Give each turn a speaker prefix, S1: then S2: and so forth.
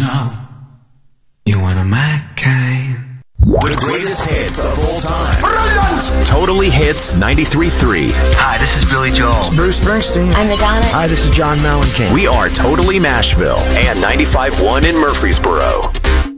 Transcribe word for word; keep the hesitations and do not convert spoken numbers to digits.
S1: know you one of my kind.
S2: The greatest hits of all time. Brilliant! Totally Hits ninety-three point three.
S3: Hi, this is Billy Joel.
S4: It's Bruce Springsteen.
S5: I'm Madonna.
S4: Hi, this is John Mellencamp.
S2: We are Totally Nashville and ninety-five point one in Murfreesboro.